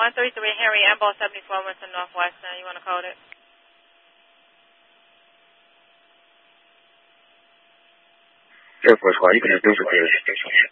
133 Henry, Ambo 74, Winston Northwestern. You want to code it? Air Force One, you can just do for clear.